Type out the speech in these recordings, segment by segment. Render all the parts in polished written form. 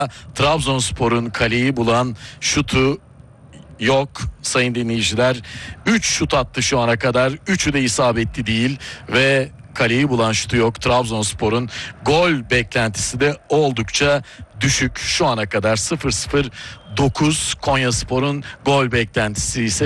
Trabzonspor'un kaleyi bulan şutu yok sayın dinleyiciler. 3 şut attı şu ana kadar. 3'ü de isabetli değil ve kaleyi bulan şutu yok. Trabzonspor'un gol beklentisi de oldukça düşük. Şu ana kadar 0-0-9. Konyaspor'un gol beklentisi ise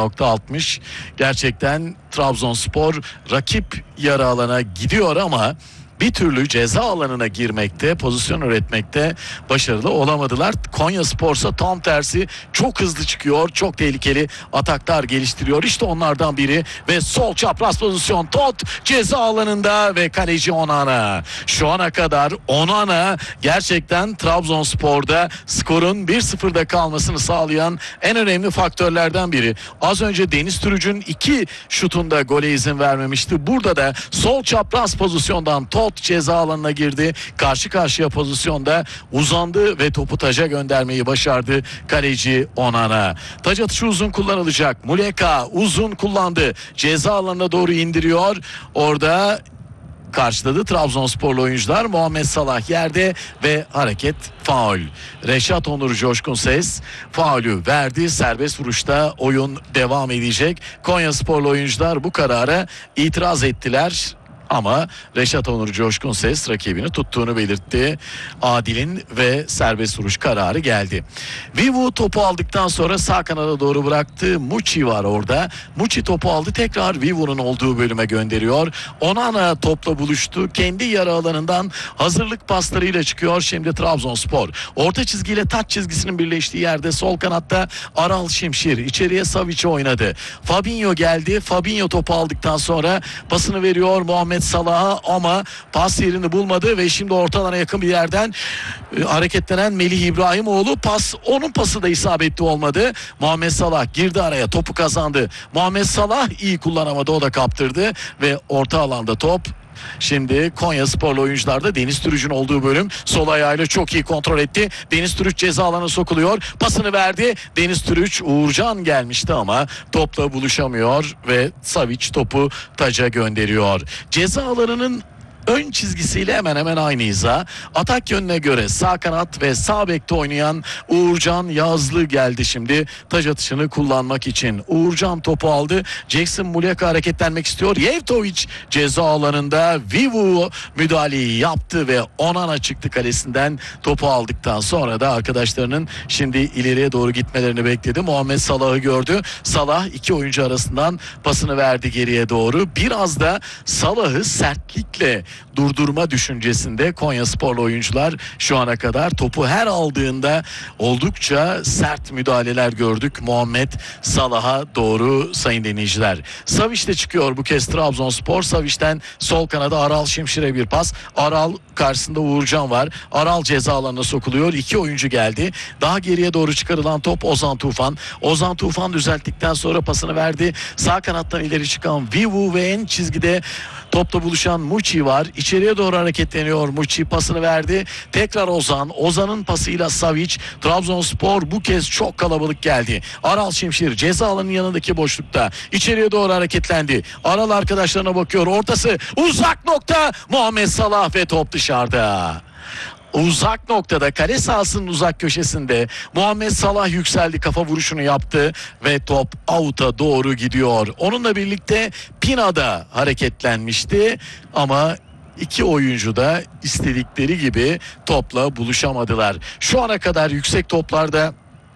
0.60. Gerçekten Trabzonspor rakip yarı alana gidiyor ama bir türlü ceza alanına girmekte, pozisyon üretmekte başarılı olamadılar. Konyaspor'sa tam tersi çok hızlı çıkıyor, çok tehlikeli ataklar geliştiriyor. İşte onlardan biri ve sol çapraz pozisyon Tot ceza alanında ve kaleci Onana. Şu ana kadar Onana gerçekten Trabzonspor'da skorun 1-0'da kalmasını sağlayan en önemli faktörlerden biri. Az önce Deniz Türüç'ün 2 şutunda gole izin vermemişti. Burada da sol çapraz pozisyondan Tot ceza alanına girdi. Karşı karşıya pozisyonda uzandı ve topu taca göndermeyi başardı kaleci Onana. Taç atışı uzun kullanılacak. Muleka uzun kullandı. Ceza alanına doğru indiriyor. Orada karşıladı Trabzonsporlu oyuncular. Muhammed Salah yerde ve hareket faul. Reşat Onur Coşkun Ses faulü verdi. Serbest vuruşta oyun devam edecek. Konyasporlu oyuncular bu karara itiraz ettiler. Ama Reşat Onur Coşkun Ses rakibini tuttuğunu belirtti. Adil'in ve serbest vuruş kararı geldi. Vivu topu aldıktan sonra sağ kanada doğru bıraktı. Muçi var orada. Muçi topu aldı. Tekrar Vivu'nun olduğu bölüme gönderiyor. Onana topla buluştu. Kendi yarı alanından hazırlık paslarıyla çıkıyor. Şimdi Trabzonspor. Orta çizgiyle taç çizgisinin birleştiği yerde sol kanatta Aral Şimşir. İçeriye Savic'i oynadı. Fabinho geldi. Fabinho topu aldıktan sonra pasını veriyor Muhammed Salah'a ama pas yerini bulmadı ve şimdi orta alana yakın bir yerden hareketlenen Melih İbrahimoğlu onun pası da isabetli olmadı. Muhammed Salah girdi araya, topu kazandı. Muhammed Salah iyi kullanamadı, o da kaptırdı ve orta alanda top. Şimdi Konyasporlu oyuncularda Deniz Türüç'ün olduğu bölüm. Sol ayağıyla çok iyi kontrol etti. Deniz Türüç ceza alanına sokuluyor. Pasını verdi. Deniz Türüç, Uğurcan gelmişti ama topla buluşamıyor ve Savic topu taca gönderiyor. Ceza alanının ön çizgisiyle hemen hemen aynı hiza. Atak yönüne göre sağ kanat ve sağ bekte oynayan Uğurcan Yazlı geldi şimdi taç atışını kullanmak için. Uğurcan topu aldı. Jackson Muleka hareketlenmek istiyor. Yevtovic ceza alanında Vivu müdahaleyi yaptı ve Onana çıktı kalesinden. Topu aldıktan sonra da arkadaşlarının şimdi ileriye doğru gitmelerini bekledi. Muhammed Salah'ı gördü. Salah iki oyuncu arasından pasını verdi geriye doğru. Biraz da Salah'ı sertlikle durdurma düşüncesinde Konyasporlu oyuncular şu ana kadar topu her aldığında oldukça sert müdahaleler gördük Muhammed Salah'a doğru sayın dinleyiciler. Savic de çıkıyor bu kez Trabzonspor. Savic'ten sol kanada Aral Şimşir'e bir pas. Aral karşısında Uğurcan var. Aral ceza alanına sokuluyor. İki oyuncu geldi. Daha geriye doğru çıkarılan top Ozan Tufan. Ozan Tufan düzelttikten sonra pasını verdi. Sağ kanattan ileri çıkan Vivu ve en çizgide topla buluşan Muçi var. İçeriye doğru hareketleniyor Muçi, pasını verdi. Tekrar Ozan. Ozan'ın pasıyla Savic. Trabzonspor bu kez çok kalabalık geldi. Aral Şimşir ceza alanının yanındaki boşlukta. İçeriye doğru hareketlendi. Aral arkadaşlarına bakıyor. Ortası uzak nokta. Muhammed Salah ve top dışarıda. Uzak noktada, kale sahasının uzak köşesinde Muhammed Salah yükseldi, kafa vuruşunu yaptı ve top out'a doğru gidiyor. Onunla birlikte Pina da hareketlenmişti ama İki oyuncu da istedikleri gibi topla buluşamadılar. Şu ana kadar yüksek toplarda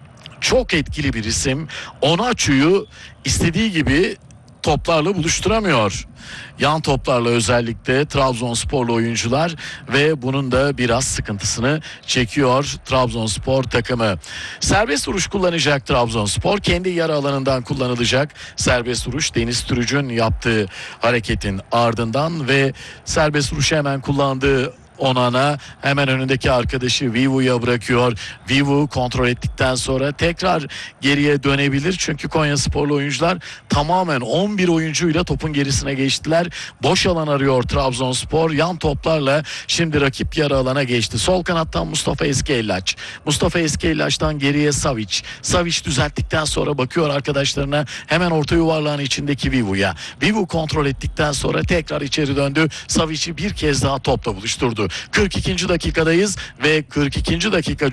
çok etkili bir isim Onaçu'yu istediği gibi toplarla buluşturamıyor. Yan toplarla özellikle Trabzonsporlu oyuncular ve bunun da biraz sıkıntısını çekiyor Trabzonspor takımı. Serbest vuruş kullanacak Trabzonspor. Kendi yarı alanından kullanılacak serbest vuruş. Deniz Türüç'ün yaptığı hareketin ardından ve serbest vuruşu hemen kullandığı Onana hemen önündeki arkadaşı Vivu'ya bırakıyor. Vivu kontrol ettikten sonra tekrar geriye dönebilir. Çünkü Konyasporlu oyuncular tamamen 11 oyuncuyla topun gerisine geçtiler. Boş alan arıyor Trabzonspor. Yan toplarla şimdi rakip yarı alana geçti. Sol kanattan Mustafa Eskellaç. Mustafa Eskellaç'tan geriye Savic. Savic düzelttikten sonra bakıyor arkadaşlarına, hemen orta yuvarlağın içindeki Vivu'ya. Vivu kontrol ettikten sonra tekrar içeri döndü. Savic'i bir kez daha topla buluşturdu. oldu. 42. dakikadayız ve 42. dakika